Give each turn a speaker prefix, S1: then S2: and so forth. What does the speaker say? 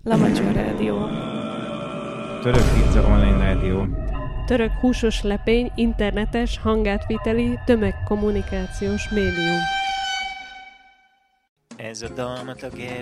S1: Lavacsa Rádió.
S2: Török pizza online rádió.
S1: Török húsos lepény internetes hangátviteli tömegkommunikációs médium.
S3: Ez a dalmat a